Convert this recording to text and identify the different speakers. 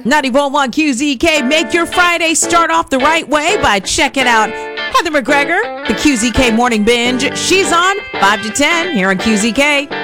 Speaker 1: 90.1 QZK. Make your Friday start off the right way by checking out Heather McGregor, the QZK Morning Binge. She's on 5 to 10 here on QZK.